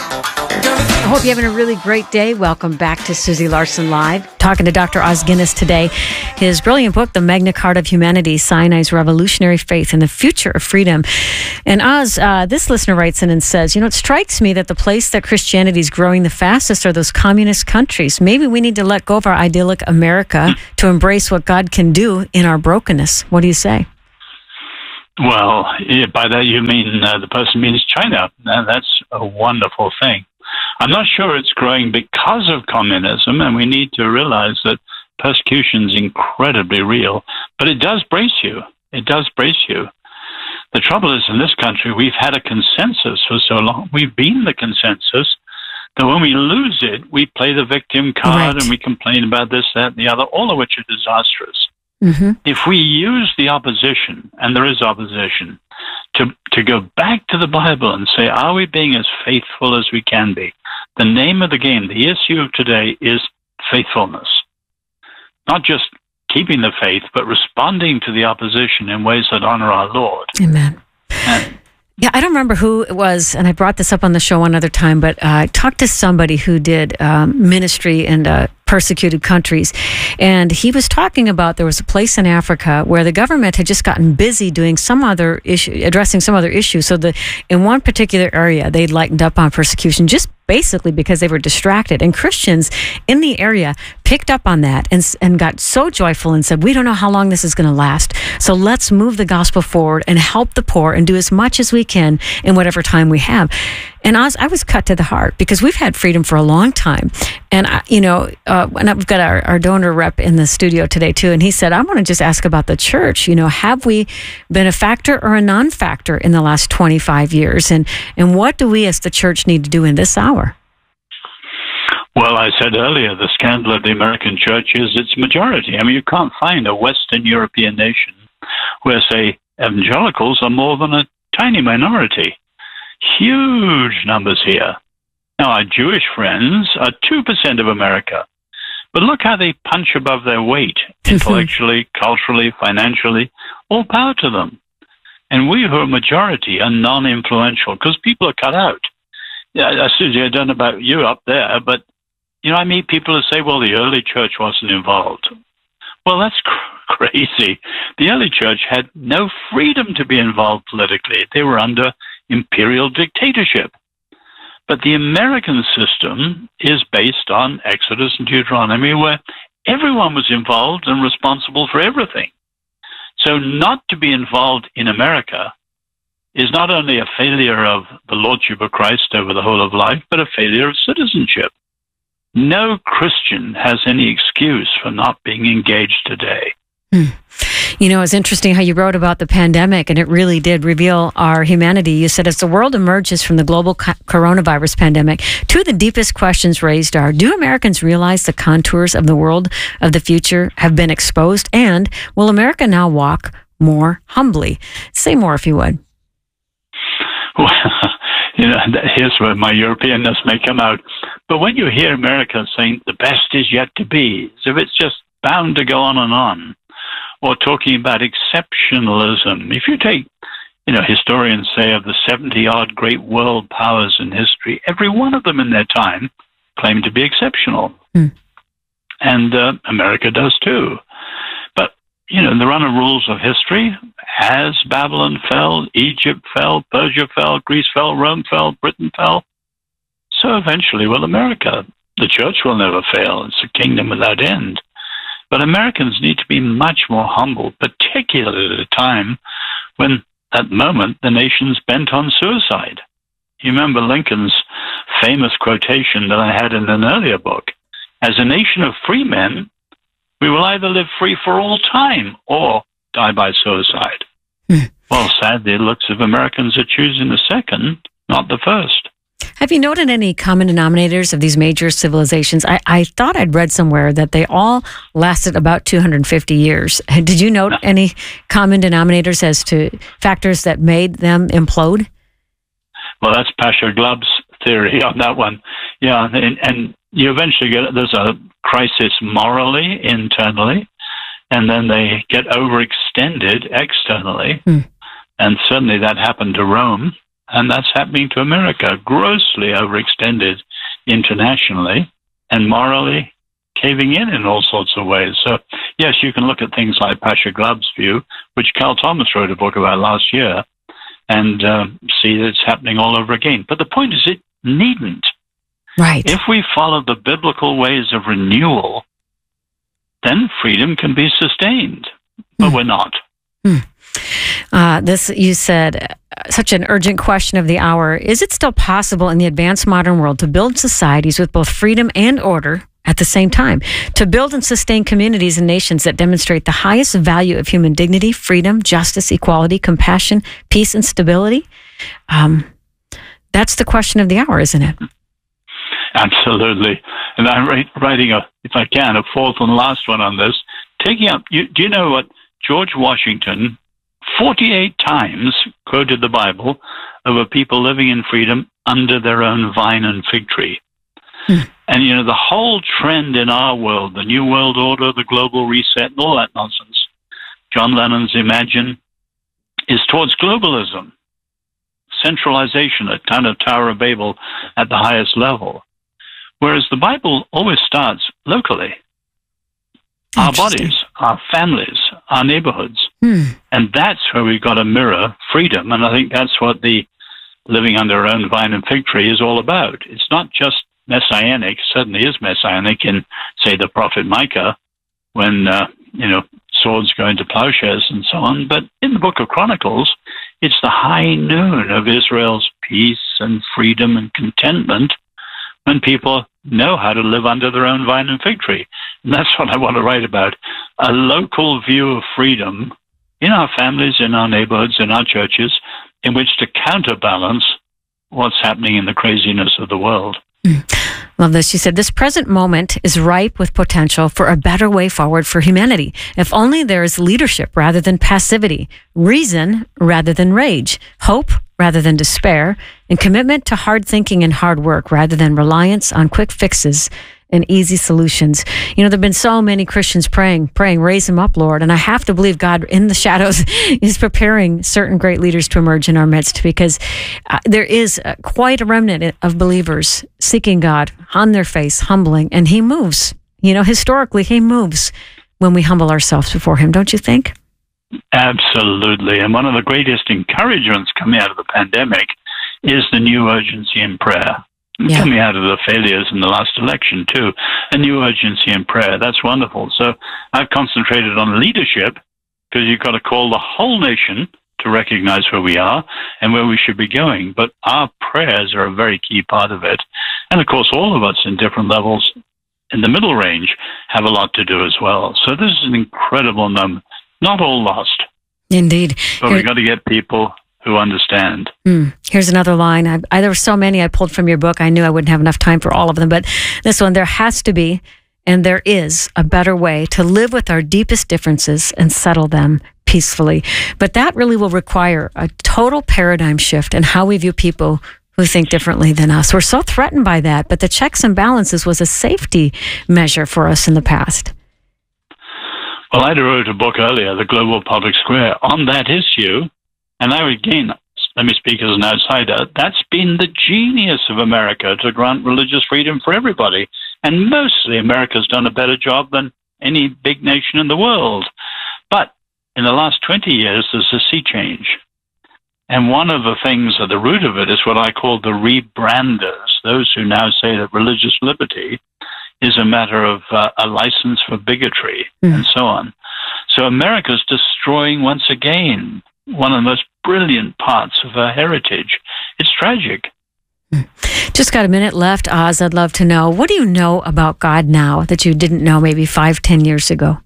I hope you're having a really great day. Welcome back to Susie Larson Live. Talking to Dr. Os Guinness today. His brilliant book, The Magna Carta of Humanity, Sinai's Revolutionary Faith and the Future of Freedom. And Oz, this listener writes in and says, it strikes me that the place that Christianity is growing the fastest are those communist countries. Maybe we need to let go of our idyllic America to embrace what God can do in our brokenness. What do you say? Well, by that you mean the person means China. That's a wonderful thing. I'm not sure it's growing because of communism, and we need to realize that persecution is incredibly real. But it does brace you. It does brace you. The trouble is, in this country, we've had a consensus for so long. We've been the consensus that when we lose it, we play the victim card and we complain about this, that, and the other, all of which are disastrous. Mm-hmm. If we use the opposition, and there is opposition, to go back to the Bible and say, are we being as faithful as we can be? The name of the game, the issue of today is faithfulness. Not just keeping the faith, but responding to the opposition in ways that honor our Lord. Amen. Yeah, I don't remember who it was, and I brought this up on the show one other time, but I talked to somebody who did ministry in persecuted countries, and he was talking about there was a place in Africa where the government had just gotten busy doing some other issue, addressing some other issue. So in one particular area, they'd lightened up on persecution just basically because they were distracted. And Christians in the area picked up on that and got so joyful and said, we don't know how long this is going to last. So let's move the gospel forward and help the poor and do as much as we can in whatever time we have. And I was cut to the heart because we've had freedom for a long time. And, and we've got our donor rep in the studio today, too. And he said, I want to just ask about the church. Have we been a factor or a non-factor in the last 25 years? And what do we as the church need to do in this hour? Well, I said earlier, the scandal of the American church is its majority. I mean, you can't find a Western European nation where, say, evangelicals are more than a tiny minority. Huge numbers here. Now, our Jewish friends are 2% of America. But look how they punch above their weight, intellectually, culturally, financially. All power to them. And we who are majority are non-influential because people are cut out. Yeah, Susie, I don't know about you up there, but, I meet people who say, well, the early church wasn't involved. Well, that's crazy. The early church had no freedom to be involved politically. They were under imperial dictatorship. But the American system is based on Exodus and Deuteronomy, where everyone was involved and responsible for everything. So not to be involved in America is not only a failure of the Lordship of Christ over the whole of life, but a failure of citizenship. No Christian has any excuse for not being engaged today. It's interesting how you wrote about the pandemic, and it really did reveal our humanity. You said, as the world emerges from the global coronavirus pandemic, two of the deepest questions raised are, do Americans realize the contours of the world of the future have been exposed? And will America now walk more humbly? Say more if you would. Well, here's where my Europeanness may come out. But when you hear America saying the best is yet to be, as if it's just bound to go on, or talking about exceptionalism. If you take, historians say of the 70-odd great world powers in history, every one of them in their time claimed to be exceptional. And America does too. But, there are no rules of history. As Babylon fell, Egypt fell, Persia fell, Greece fell, Rome fell, Britain fell. So eventually, America, the church will never fail. It's a kingdom without end. But Americans need to be much more humble, particularly at a time when, at the moment, the nation's bent on suicide. You remember Lincoln's famous quotation that I had in an earlier book. As a nation of free men, we will either live free for all time or die by suicide. Well, sadly, it looks as if Americans are choosing the second, not the first. Have you noted any common denominators of these major civilizations? I thought I'd read somewhere that they all lasted about 250 years. Did you note any common denominators as to factors that made them implode? Well, that's Pasha Glob's theory on that one. Yeah, and you eventually there's a crisis morally, internally, and then they get overextended externally. And certainly that happened to Rome. and that's happening to America, grossly overextended internationally and morally caving in all sorts of ways. So, yes, you can look at things like Pasha Glab's view, which Carl Thomas wrote a book about last year, and see that it's happening all over again. But the point is, it needn't. Right. If we follow the biblical ways of renewal, then freedom can be sustained. But we're not. This, you said, such an urgent question of the hour. Is it still possible in the advanced modern world to build societies with both freedom and order at the same time? To build and sustain communities and nations that demonstrate the highest value of human dignity, freedom, justice, equality, compassion, peace, and stability? That's the question of the hour, isn't it? Absolutely. And I'm writing, if I can, a fourth and last one on this. Taking up, do you know what George Washington 48 times quoted the Bible of a people living in freedom under their own vine and fig tree? And, you know, the whole trend in our world, the New World Order, the global reset, and all that nonsense, John Lennon's Imagine, is towards globalism, centralization, a kind of Tower of Babel at the highest level. Whereas the Bible always starts locally. Our bodies, our families, our neighborhoods. And that's where we've got to mirror freedom. And I think that's what the living under our own vine and fig tree is all about. It's not just messianic, certainly is messianic in, say, the prophet Micah, when, swords go into plowshares and so on. But in the book of Chronicles, it's the high noon of Israel's peace and freedom and contentment when people know how to live under their own vine and fig tree. And that's what I want to write about, a local view of freedom in our families, in our neighborhoods, in our churches, in which to counterbalance what's happening in the craziness of the world. Love this. She said, this present moment is ripe with potential for a better way forward for humanity. If only there is leadership rather than passivity, reason rather than rage, hope rather than despair, and commitment to hard thinking and hard work rather than reliance on quick fixes and easy solutions. You know, there have been so many Christians praying, raise him up, Lord. And I have to believe God in the shadows is preparing certain great leaders to emerge in our midst, because there is quite a remnant of believers seeking God on their face, humbling, and he moves. You know, historically, he moves when we humble ourselves before him, don't you think? Absolutely. And one of the greatest encouragements coming out of the pandemic is the new urgency in prayer. Yeah. Coming out of the failures in the last election, too, a new urgency in prayer. That's wonderful. So I've concentrated on leadership, because you've got to call the whole nation to recognize where we are and where we should be going. But our prayers are a very key part of it. And, of course, all of us in different levels in the middle range have a lot to do as well. So this is an incredible number. Not all lost. Indeed. But we've got to get people who understand. Here's another line. There were so many I pulled from your book. I knew I wouldn't have enough time for all of them, but this one, there has to be, and there is, a better way to live with our deepest differences and settle them peacefully. But that really will require a total paradigm shift in how we view people who think differently than us. We're so threatened by that, but the checks and balances was a safety measure for us in the past. Well, I wrote a book earlier, The Global Public Square, on that issue. And I would, again, let me speak as an outsider, that's been the genius of America, to grant religious freedom for everybody. And mostly America's done a better job than any big nation in the world. But in the last 20 years, there's a sea change. And one of the things at the root of it is what I call the rebranders, those who now say that religious liberty is a matter of a license for bigotry and so on. So America's destroying once again one of the most brilliant parts of our heritage. It's tragic. Just got a minute left, Oz. I'd love to know, what do you know about God now that you didn't know maybe 5-10 years ago?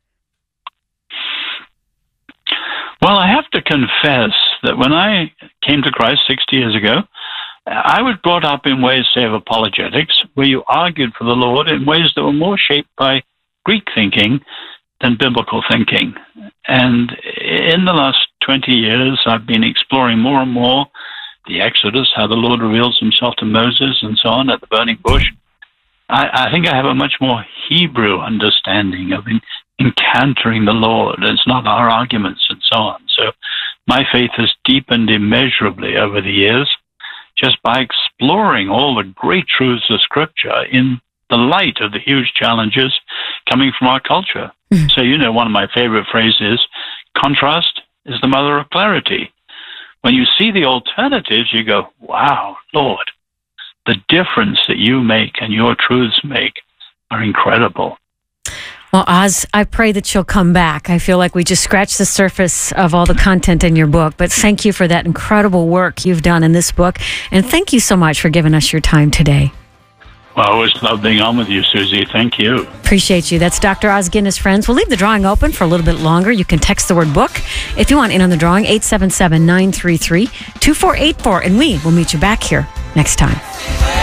Well, I have to confess that when I came to Christ 60 years ago, I was brought up in ways, say, of apologetics, where you argued for the Lord in ways that were more shaped by Greek thinking than biblical thinking. And in the last 20 years, I've been exploring more and more the Exodus, how the Lord reveals himself to Moses and so on at the burning bush. I think I have a much more Hebrew understanding of encountering the Lord. It's not our arguments and so on. So My faith has deepened immeasurably over the years just by exploring all the great truths of Scripture in the light of the huge challenges coming from our culture. Mm-hmm. So, one of my favorite phrases, contrast is the mother of clarity. When you see the alternatives, you go, wow, Lord, the difference that you make and your truths make are incredible. Well, Os, I pray that you'll come back. I feel like we just scratched the surface of all the content in your book, but thank you for that incredible work you've done in this book, and thank you so much for giving us your time today. Well, I always love being on with you, Susie. Thank you. Appreciate you. That's Dr. Os Guinness, friends. We'll leave the drawing open for a little bit longer. You can text the word book if you want in on the drawing, 877-933-2484, and we will meet you back here next time.